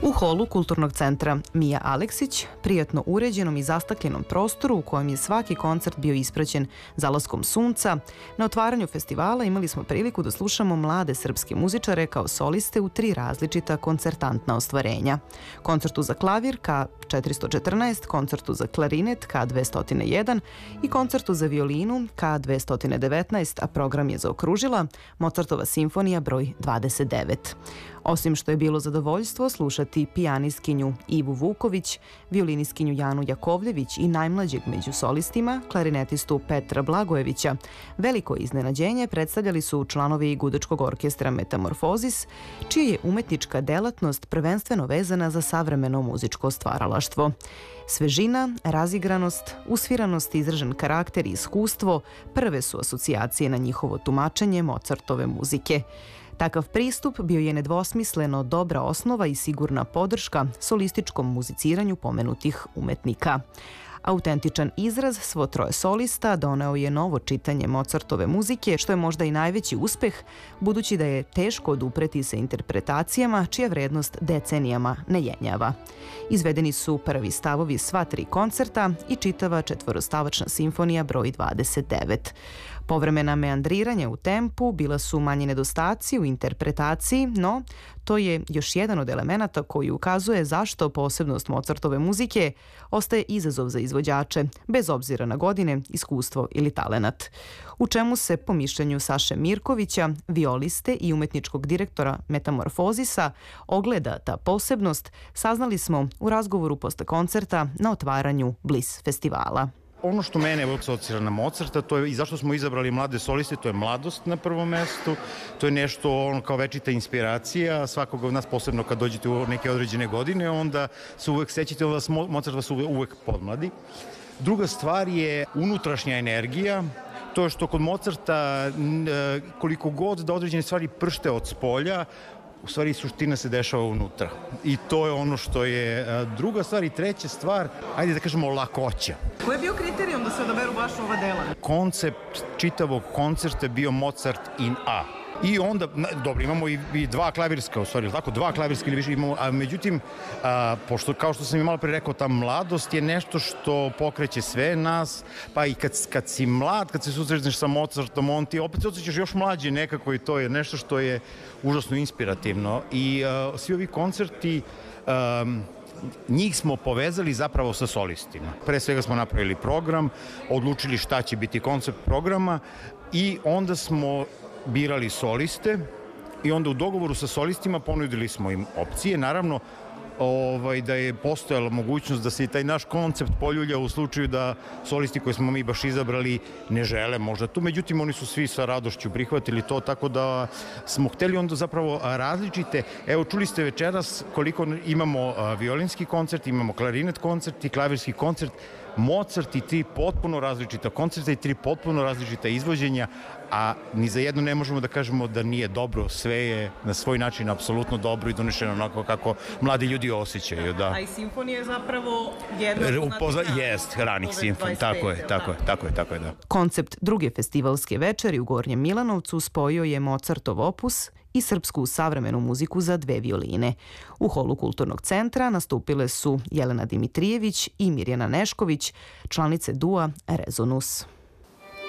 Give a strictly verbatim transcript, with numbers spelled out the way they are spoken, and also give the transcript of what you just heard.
U holu Kulturnog centra Mija Aleksić, prijatno uređenom i zastakljenom prostoru u kojem je svaki koncert bio ispraćen zalaskom sunca, na otvaranju festivala imali smo priliku da slušamo mlade srpske muzičare kao soliste u tri različita koncertantna ostvarenja. Koncertu za klavir K četiristo četrnaest, koncertu za klarinet K dvesta jedan i koncertu za violinu K dvesta devetnaest, a program je zaokružila Mozartova simfonija broj dvadeset devet. Osim što je bilo zadovoljstvo slušati pijanistkinju Ivu Vuković, violinistkinju Janu Jakovljević i najmlađeg među solistima, klarinetistu Petra Blagojevića, veliko iznenađenje predstavljali su članovi Gudačkog orkestra Metamorfozis, čija je umetnička delatnost prvenstveno vezana za savremeno muzičko stvaralaštvo. Svežina, razigranost, usviranost, izražen karakter i iskustvo prve su asocijacije na njihovo tumačenje Mozartove muzike. Takav pristup bio je nedvosmisleno dobra osnova i sigurna podrška solističkom muziciranju pomenutih umetnika. Autentičan izraz svo troje solista doneo je novo čitanje Mozartove muzike, što je možda i najveći uspeh, budući da je teško odupreti se interpretacijama čija vrednost decenijama ne jenjava. Izvedeni su prvi stavovi sva tri koncerta i čitava četvorostavačna simfonija broj dvadeset devet. Povremena meandriranja u tempu bila su manji nedostaci u interpretaciji, no to je još jedan od elemenata koji ukazuje zašto posebnost Mozartove muzike ostaje izazov za izvođače, bez obzira na godine, iskustvo ili talenat. U čemu se, po mišljenju Saše Mirkovića, violiste i umetničkog direktora Metamorfozisa, ogleda ta posebnost, saznali smo u razgovoru posle koncerta na otvaranju Bliss festivala. Ono što mene asocira na Mozarta, to je i zašto smo izabrali mlade soliste, to je mladost na prvom mestu, to je nešto ono kao večita inspiracija svakoga od nas, posebno kad dođete u neke određene godine, onda se uvek sećate, onda Mozart vas uvek podmladi. Druga stvar je unutrašnja energija, to je što kod Mozarta koliko god da određene stvari pršte od spolja, u stvari suština se dešava unutra. I to je ono što je druga stvar. I treća stvar, ajde da kažemo lakoća. Koji je bio kriterijum da se odaberu baš ova dela? Koncept čitavog koncerta je bio Mozart in A. I onda, dobro, imamo i, i dva klavirska, u stvari, tako, dva klavirska ili više imamo, a međutim, a, pošto, kao što sam i malo pre rekao, ta mladost je nešto što pokreće sve nas, pa i kad, kad si mlad, kad se susretneš sa Mozartom, on ti opet se osjećaš još mlađe nekako i to je nešto što je užasno inspirativno. I a, svi ovi koncerti, a, njih smo povezali zapravo sa solistima. Pre svega smo napravili program, odlučili šta će biti koncept programa i onda smo birali soliste i onda u dogovoru sa solistima ponudili smo im opcije. Naravno, ovaj, da je postojala mogućnost da se i taj naš koncept poljulja u slučaju da solisti koje smo mi baš izabrali ne žele možda tu. Međutim, oni su svi sa radošću prihvatili to, tako da smo hteli onda zapravo različite. Evo, čuli ste večeras koliko imamo violinski koncert, imamo klarinet koncert i klavirski koncert. Mozart i tri potpuno različita koncerta i tri potpuno različita izvođenja, a ni za jedno ne možemo da kažemo da nije dobro, sve je na svoj način apsolutno dobro i donešeno onako kako mladi ljudi osjećaju. Da. A i simfonija je zapravo jedna od poznatih Jest, ranih simfonija, tako je, tako je, tako je, tako je, da. Koncept druge festivalske večeri u Gornjem Milanovcu spojio je Mozartov opus i srpsku savremenu muziku za dve violine. U holu Kulturnog centra nastupile su Jelena Dimitrijević i Mirjana Nešković, članice dua Rezonus.